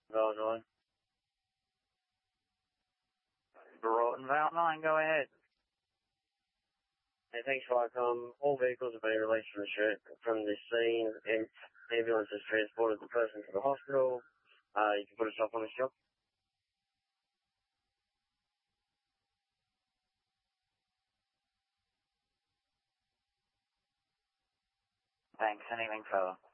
Valentine. Broughton Valentine, go ahead. Hey, thanks, Viacom. All vehicles have been released from the scene, and ambulance has transported the person to the hospital. You can put a stop on this job. Thanks. Anything further?